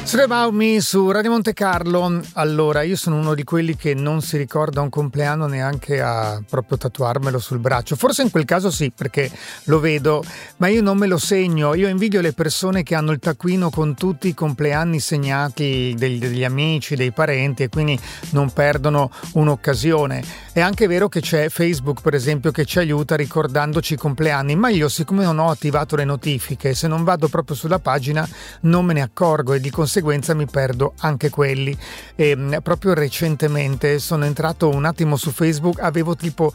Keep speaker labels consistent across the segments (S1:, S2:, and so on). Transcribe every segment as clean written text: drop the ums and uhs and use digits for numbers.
S1: About Me su Radio Monte Carlo. Allora, io sono uno di quelli che non si ricorda un compleanno neanche a proprio tatuarmelo sul braccio. Forse in quel caso sì, perché lo vedo, ma io non me lo segno. Io invidio le persone che hanno il taccuino con tutti i compleanni segnati degli amici, dei parenti, e quindi non perdono un'occasione. È anche vero che c'è Facebook, per esempio, che ci aiuta ricordandoci i compleanni, ma io, siccome non ho attivato le notifiche, se non vado proprio sulla pagina non me ne accorgo e di conseguenza mi perdo anche quelli. E proprio recentemente sono entrato un attimo su Facebook, avevo tipo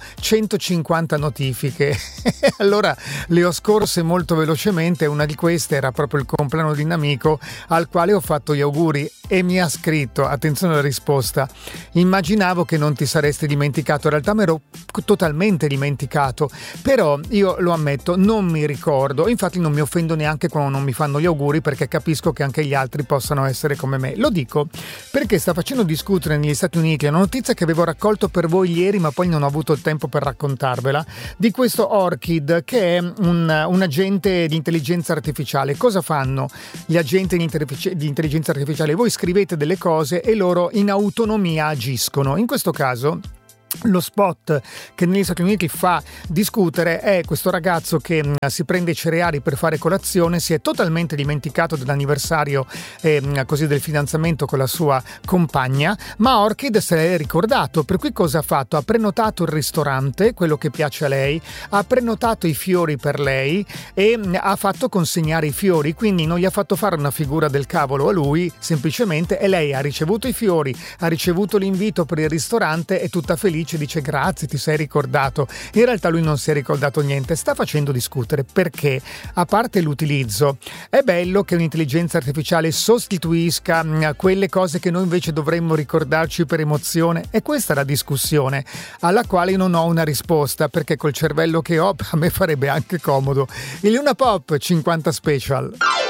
S1: 150 notifiche allora le ho scorse molto velocemente. Una di queste era proprio il compleanno di un amico al quale ho fatto gli auguri e mi ha scritto, attenzione alla risposta: immaginavo che non ti saresti dimenticato. In realtà mi ero totalmente dimenticato, però io lo ammetto, non mi ricordo. Infatti non mi offendo neanche quando non mi fanno gli auguri, perché capisco che anche gli altri possano essere come me. Lo dico perché sta facendo discutere negli Stati Uniti una notizia che avevo raccolto per voi ieri, ma poi non ho avuto il tempo per raccontarvela, di questo Orchid, che è un agente di intelligenza artificiale. Cosa fanno gli agenti di intelligenza artificiale? Voi scrivete delle cose e loro in autonomia agiscono. In questo caso lo spot che negli Stati Uniti fa discutere è questo ragazzo che si prende i cereali per fare colazione, si è totalmente dimenticato dell'anniversario così del fidanzamento con la sua compagna, ma Orchid se l'è ricordato, per cui cosa ha fatto? Ha prenotato il ristorante, quello che piace a lei, ha prenotato i fiori per lei e ha fatto consegnare i fiori, quindi non gli ha fatto fare una figura del cavolo a lui semplicemente, e lei ha ricevuto i fiori, ha ricevuto l'invito per il ristorante, è tutta felice, dice grazie, ti sei ricordato. In realtà lui non si è ricordato niente. Sta facendo discutere perché, a parte l'utilizzo, è bello che un'intelligenza artificiale sostituisca quelle cose che noi invece dovremmo ricordarci per emozione. E questa è la discussione alla quale non ho una risposta, perché col cervello che ho a me farebbe anche comodo. Il Luna Pop 50 Special.